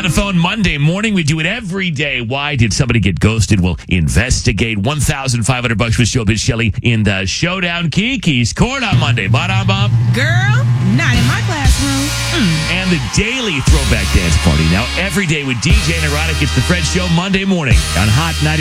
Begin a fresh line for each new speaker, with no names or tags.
on the phone Monday morning. We do it every day. Why did somebody get ghosted? We'll investigate. $1,500 with Showbiz Shelley in the Showdown Kiki's Court on Monday. Ba-da-bum.
Girl, not in my classroom.
And the daily throwback dance party. Now, every day with DJ and Erotic. It's the Fred Show Monday morning on Hot 90.